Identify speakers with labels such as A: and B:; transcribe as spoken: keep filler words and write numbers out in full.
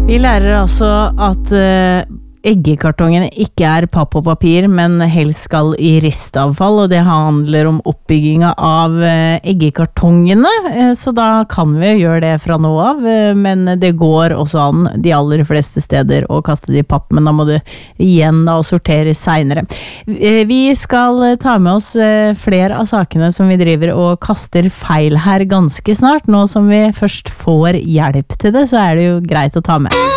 A: Vi lærer altså at uh, eggekartongene ikke er papp og papir, men helst skal i restavfall, og det handler om oppbygginga av uh, eggekartongene, uh, så da kan vi gjøre det fra nå av, uh, men det går også an de aller fleste steder å kaste det i papp, men da må du igjen da sortere senere. Uh, vi skal ta med oss uh, flere av sakene som vi driver og kaster feil her ganske snart. Nå som vi først får hjelp til det, så er det jo greit å ta med.